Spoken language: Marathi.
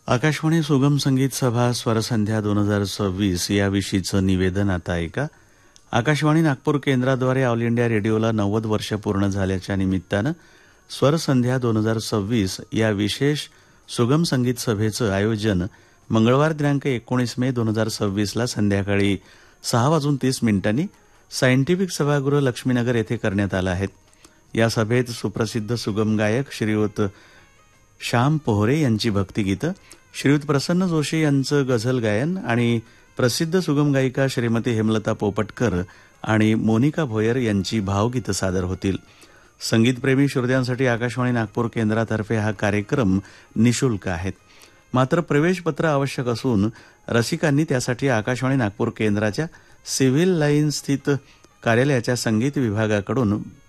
आकाशवाणी सुगम संगीत सभा स्वरसंध्या 2026 याविषयीचं निवेदन आता ऐका. आकाशवाणी नागपूर केंद्राद्वारे ऑल इंडिया रेडिओला 90 वर्ष पूर्ण झाल्याच्या निमित्तानं स्वरसंध्या 2026 या विशेष सुगम संगीत सभेचं आयोजन मंगळवार दिनांक 19 मे 2026 ला संध्याकाळी 6:30 सायंटिफिक सभागृह लक्ष्मीनगर येथे करण्यात आलं आहे. या सभेत सुप्रसिद्ध सुगम गायक श्रीयुत श्याम पोहरे यांची भक्तिगीतं, श्रीयुत प्रसन्न जोशी यांचं गझल गायन आणि प्रसिद्ध सुगम गायिका श्रीमती हेमलता पोपटकर आणि मोनिका भोयर यांची भावगीतं सादर होतील. संगीतप्रेमी श्रोत्यांसाठी आकाशवाणी नागपूर केंद्रातर्फे हा कार्यक्रम निशुल्क आहे. मात्र प्रवेशपत्र आवश्यक असून रसिकांनी त्यासाठी आकाशवाणी नागपूर केंद्राच्या सिव्हिल लाईन स्थित कार्यालयाच्या संगीत विभागाकडून